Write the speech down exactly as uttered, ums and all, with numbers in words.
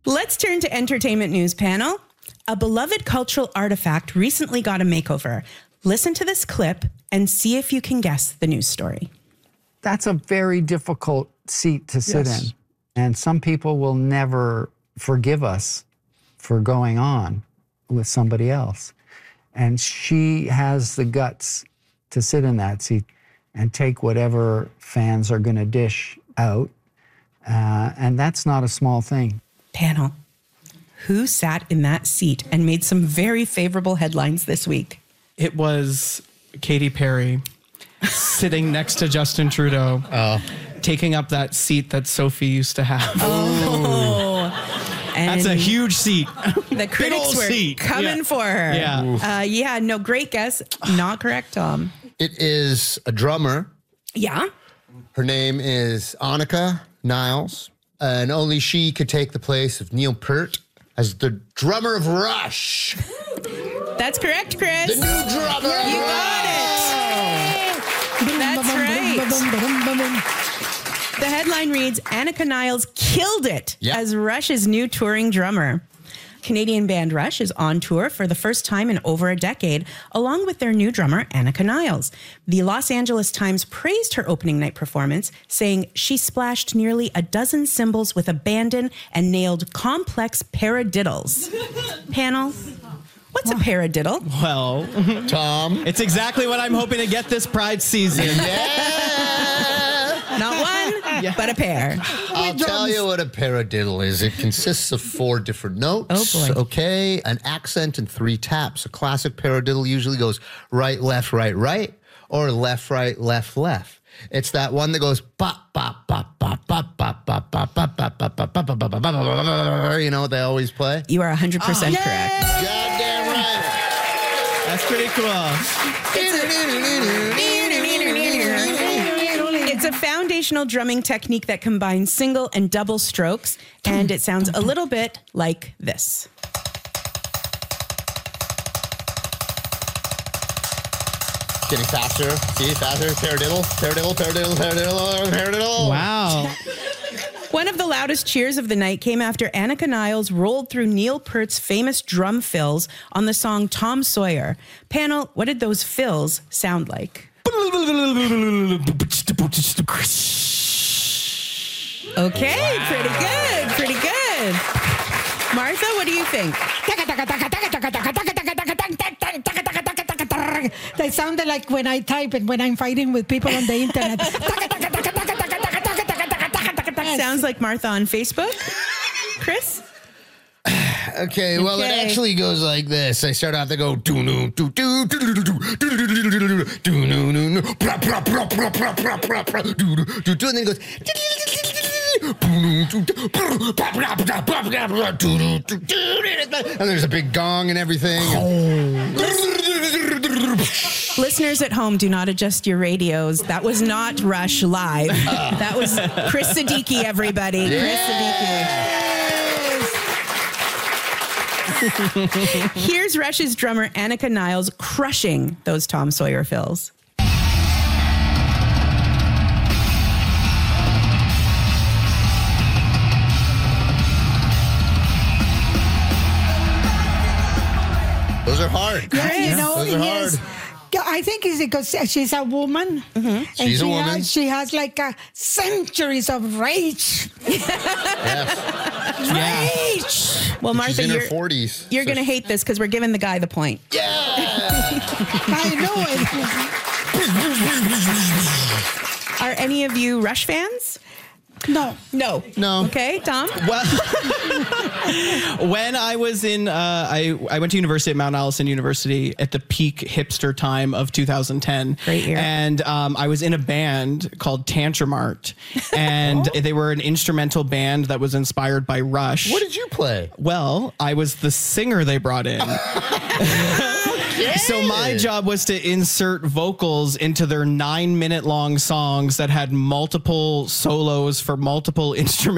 Let's turn to entertainment news panel. A beloved cultural artifact recently got a makeover. Listen to this clip and see if you can guess the news story. That's a very difficult seat to sit Yes. in. And some people will never forgive us for going on with somebody else. And she has the guts to sit in that seat and take whatever fans are going to dish out. Uh, and that's not a small thing. Panel, who sat in that seat and made some very favorable headlines this week? It was Katy Perry sitting next to Justin Trudeau, Oh. taking up that seat that Sophie used to have. Oh, and That's a huge seat. the critics old were seat. coming Yeah. for her. Yeah. Uh, yeah, no, great guess. Not correct, Tom. It is a drummer. Yeah. Her name is Annika Niles, and only she could take the place of Neil Peart as the drummer of Rush. That's correct, Chris. The new drummer. You got it. That's right. The headline reads, Annika Niles killed it Yep. as Rush's new touring drummer. Canadian band Rush is on tour for the first time in over a decade, along with their new drummer, Annika Niles. The Los Angeles Times praised her opening night performance, saying she splashed nearly a dozen cymbals with abandon and nailed complex paradiddles. Panel, what's a paradiddle? Well, Tom. it's exactly what I'm hoping to get this Pride season. Not one, but a pair. I'll tell you what a paradiddle is. It consists of four different notes. Oh, boy. Okay, an accent and three taps. A classic paradiddle usually goes right, left, right, right, or left, right, left, left. It's that one that goes bop, bop, bop, bop, bop, bop, bop, bop, bop, bop, bop, bop, bop, bop, bop, bop. You know what they always play? You are one hundred percent correct. Goddamn right. That's pretty cool. It's a foundational drumming technique that combines single and double strokes, and it sounds a little bit like this. Getting faster. See, faster. Paradiddle, paradiddle, paradiddle, paradiddle, paradiddle. Wow. One of the loudest cheers of the night came after Annika Niles rolled through Neil Peart's famous drum fills on the song Tom Sawyer. Panel, what did those fills sound like? Okay, pretty good, pretty good. Martha, what do you think? They sounded like when I type and when I'm fighting with people on the internet. Sounds like Martha on Facebook. Chris? Okay, well, Okay. it actually goes like this. I start off to go do no do do do do do do do no no no pra pra pra pra pra pra pra pra do do do, and then it goes. And there's a big gong and everything. Listeners at home, do not adjust your radios. That was not Rush live. That was Chris Siddiqui, everybody. Chris Siddiqui. Here's Rush's drummer, Annika Niles, crushing those Tom Sawyer fills. Those are hard. Yeah, you know, Those are yes. hard. Yeah, I think it's because she's a woman. Mm-hmm. And She's a she woman. Has, she has like uh, centuries of rage. Yes. Rage! Well, Martha, She's in her you're, forties. you're so going to hate this because we're giving the guy the point. Yeah. I know it. Are any of you Rush fans? No. No. No. Okay, Tom? Well, when I was in, uh, I, I went to university at Mount Allison University at the peak hipster time of two thousand ten. Great year. And um, I was in a band called Tantrum Art, and they were an instrumental band that was inspired by Rush. What did you play? Well, I was the singer they brought in. So my job was to insert vocals into their nine minute long songs that had multiple solos for multiple instruments.